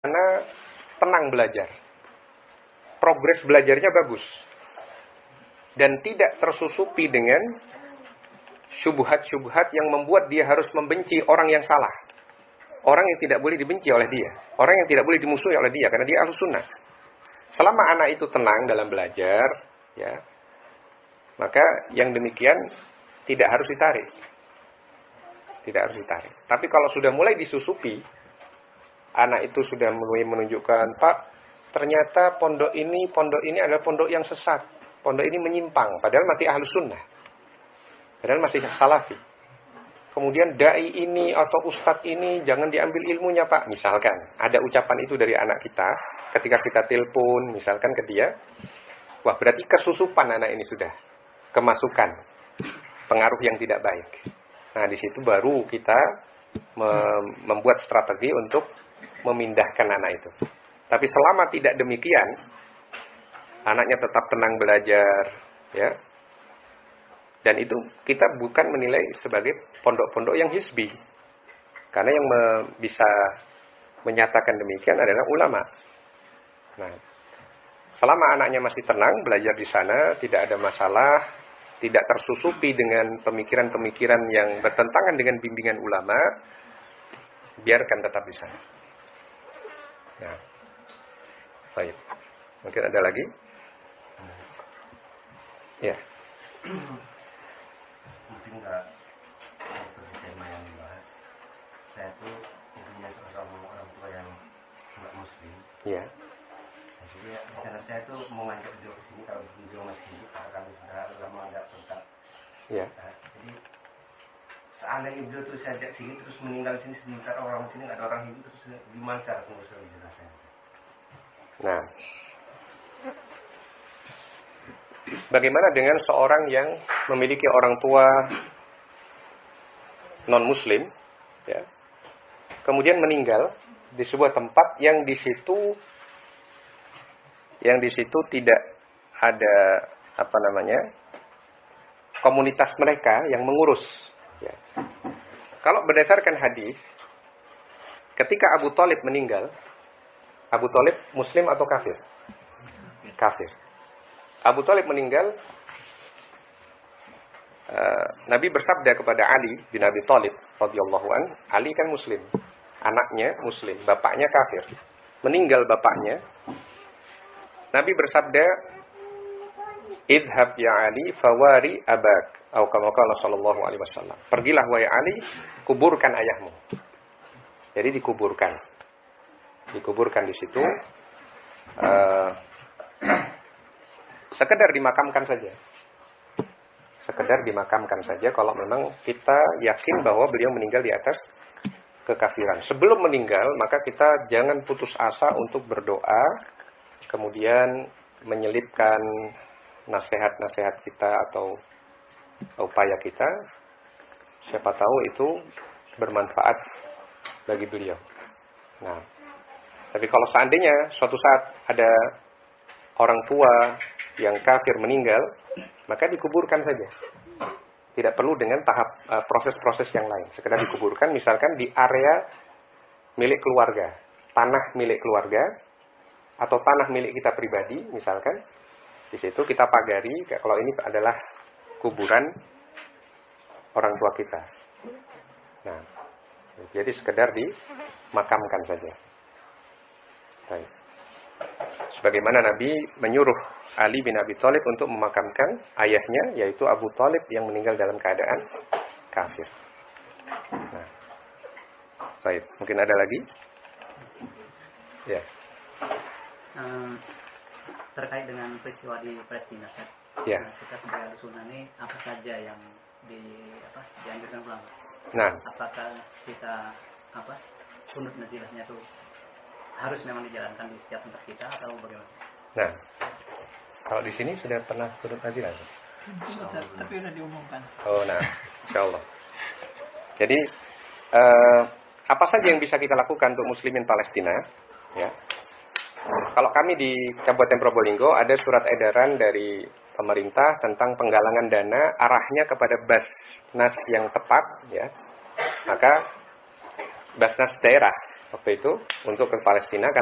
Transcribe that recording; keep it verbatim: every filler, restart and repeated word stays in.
sana tenang belajar. Progres belajarnya bagus. Dan tidak tersusupi dengan syubhat-syubhat yang membuat dia harus membenci orang yang salah. Orang yang tidak boleh dibenci oleh dia. Orang yang tidak boleh dimusuhi oleh dia. Karena dia ahlus sunnah. Selama anak itu tenang dalam belajar, ya, maka yang demikian tidak harus ditarik. Tidak harus ditarik. Tapi kalau sudah mulai disusupi, anak itu sudah mulai menunjukkan, Pak, ternyata pondok ini, pondok ini adalah pondok yang sesat. Pondok ini menyimpang. Padahal masih ahlus sunnah. Padahal masih salafi. Kemudian dai ini atau ustadz ini jangan diambil ilmunya, Pak. Misalkan ada ucapan itu dari anak kita ketika kita telepon misalkan ke dia. Wah, berarti kesusupan anak ini sudah. Kemasukan. Pengaruh yang tidak baik. Nah, di situ baru kita membuat strategi untuk memindahkan anak itu. Tapi selama tidak demikian, anaknya tetap tenang belajar, ya. Dan itu kita bukan menilai sebagai pondok-pondok yang hizbi. Karena yang me- bisa menyatakan demikian adalah ulama. Nah, selama anaknya masih tenang belajar di sana, tidak ada masalah, tidak tersusupi dengan pemikiran-pemikiran yang bertentangan dengan bimbingan ulama, biarkan tetap di sana. Nah, baik. Mungkin ada lagi? Ya. Mungkin nggak seperti tema yang dibahas. Saya tuh punya seorang orang tua yang nggak muslim. Ya. Nah, jadi rencana saya tuh mau ngajak beliau ke sini kalau beliau masih hidup karena kami sudah lama nggak kontak. Ya. Nah, jadi seandainya beliau tuh saya ajak sini terus meninggal sini sebentar orang sini nggak ada orang hidup terus gimana cara pengurusan jenazah? Nah, bagaimana dengan seorang yang memiliki orang tua non-muslim, ya, kemudian meninggal di sebuah tempat yang di situ, yang di situ tidak ada apa namanya komunitas mereka yang mengurus. Ya. Kalau berdasarkan hadis, ketika Abu Thalib meninggal, Abu Thalib Muslim atau kafir? Kafir. Abu Thalib meninggal, uh, Nabi bersabda kepada Ali bin Abi Thalib radhiyallahu an, Ali kan Muslim, anaknya Muslim, bapaknya kafir, meninggal bapaknya. Nabi bersabda, idhab ya Ali fawari abak, atau kama qala sallallahu alaihi wasallam. Pergilah wahai Ali, kuburkan ayahmu. Jadi dikuburkan, dikuburkan di situ. Uh, Sekedar dimakamkan saja. Sekedar dimakamkan saja kalau memang kita yakin bahwa beliau meninggal di atas kekafiran. Sebelum meninggal, maka kita jangan putus asa untuk berdoa, kemudian menyelipkan nasihat-nasihat kita atau upaya kita. Siapa tahu itu bermanfaat bagi beliau. Nah, tapi kalau seandainya suatu saat ada orang tua yang kafir meninggal, maka dikuburkan saja. Tidak perlu dengan tahap uh, proses-proses yang lain. Sekedar dikuburkan, misalkan di area milik keluarga, tanah milik keluarga, atau tanah milik kita pribadi, misalkan. Di situ kita pagari, kalau ini adalah kuburan orang tua kita. Nah, jadi sekedar dimakamkan saja. Baik. Sebagaimana Nabi menyuruh Ali bin Abi Thalib untuk memakamkan ayahnya, yaitu Abu Thalib yang meninggal dalam keadaan kafir. Nah, baik, mungkin ada lagi? Ya. Um, terkait dengan peristiwa di Palestina, ya. Nah, kita sebagai Ahlussunnah ini apa saja yang di apa dianjurkan ulama? Nah, apakah kita apa sunut nazilahnya itu harus memang dijalankan di setiap tempat kita atau bagaimana? Nah, kalau di sini sudah pernah sunut nazilah? Sudah, tapi sudah diumumkan. Oh, nah, insyaallah. Jadi, eh, apa saja yang bisa kita lakukan untuk Muslimin Palestina? Ya. Kalau kami di Kabupaten Probolinggo ada surat edaran dari pemerintah tentang penggalangan dana, arahnya kepada Basnas yang tepat, ya. Maka Basnas daerah waktu itu untuk ke Palestina.